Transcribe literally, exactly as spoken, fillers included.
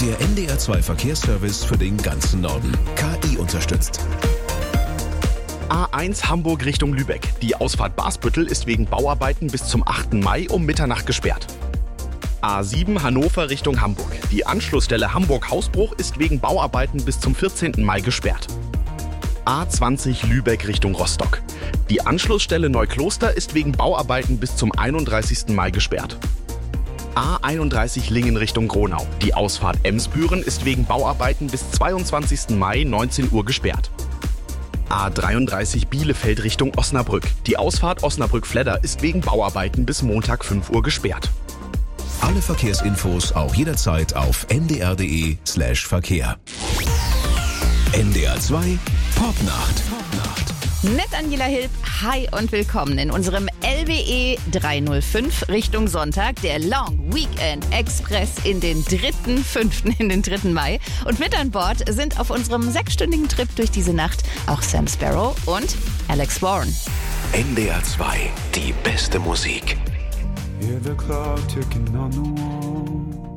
Der N D R zwei Verkehrsservice für den ganzen Norden. K I unterstützt. A eins Hamburg Richtung Lübeck. Die Ausfahrt Basbüttel ist wegen Bauarbeiten bis zum achten Mai um Mitternacht gesperrt. A sieben Hannover Richtung Hamburg. Die Anschlussstelle Hamburg-Hausbruch ist wegen Bauarbeiten bis zum vierzehnten Mai gesperrt. A zwanzig Lübeck Richtung Rostock. Die Anschlussstelle Neukloster ist wegen Bauarbeiten bis zum einunddreißigsten Mai gesperrt. A einunddreißig Lingen Richtung Gronau. Die Ausfahrt Emsbüren ist wegen Bauarbeiten bis zweiundzwanzigsten Mai neunzehn Uhr gesperrt. A dreiunddreißig Bielefeld Richtung Osnabrück. Die Ausfahrt Osnabrück-Fledder ist wegen Bauarbeiten bis Montag fünf Uhr gesperrt. Alle Verkehrsinfos auch jederzeit auf n d r punkt d e slash Verkehr. N D R zwei Popnacht. Mit Angela Hilb, hi und willkommen in unserem L W E dreihundertfünf Richtung Sonntag, der Long Weekend Express in den dritten, fünften, in den dritten Mai. Und mit an Bord sind auf unserem sechsstündigen Trip durch diese Nacht auch Sam Sparrow und Alex Warren. N D R zwei, die beste Musik. Hear the clock ticking on the wall.